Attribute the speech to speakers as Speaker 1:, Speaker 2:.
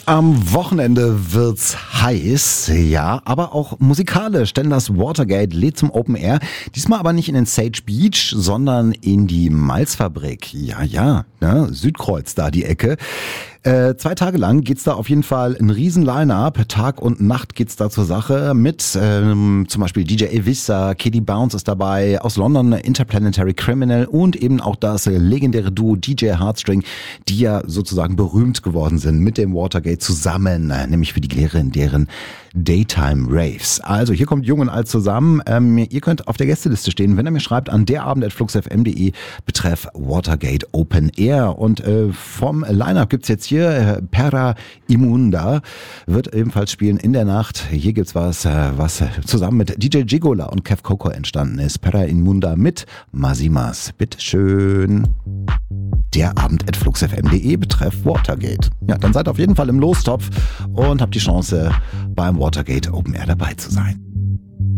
Speaker 1: Am Wochenende wird's heiß, ja, aber auch musikalisch, denn das Watergate lädt zum Open Air. Diesmal aber nicht in den Sage Beach, sondern in die Malzfabrik. Ja, Südkreuz da die Ecke. 2 Tage lang geht's da auf jeden Fall ein riesen Line-Up. Tag und Nacht geht's da zur Sache mit zum Beispiel DJ Evissa, Katie Bounce ist dabei, aus London Interplanetary Criminal und eben auch das legendäre Duo DJ Heartstring, die ja sozusagen berühmt geworden sind mit dem Watergate zusammen, nämlich für die legendären Daytime Raves. Also hier kommt Jung und Alt zusammen. Ihr könnt auf der Gästeliste stehen, wenn ihr mir schreibt an derabend@fluxfm.de betreff Watergate Open Air. Und vom Line-Up gibt's jetzt hier Perra Immunda, wird ebenfalls spielen in der Nacht. Hier gibt's was zusammen mit DJ Gigola und Kev Coco entstanden ist. Perra Immunda mit Masimas. Bitteschön. derabend@fluxfm.de betreff Watergate. Ja, dann seid auf jeden Fall im Lostopf und habt die Chance, beim Watergate Open Air dabei zu sein.